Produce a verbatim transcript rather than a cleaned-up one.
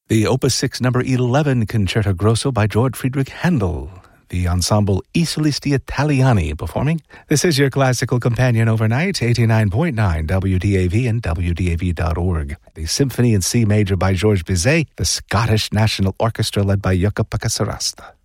The Opus six number eleven Concerto Grosso by George Friedrich Handel. The ensemble I Solisti Italiani performing. This is your classical companion overnight, eighty-nine point nine W D A V and W D A V dot org. The Symphony in C Major by Georges Bizet, the Scottish National Orchestra led by Jaakko Pakasarasta.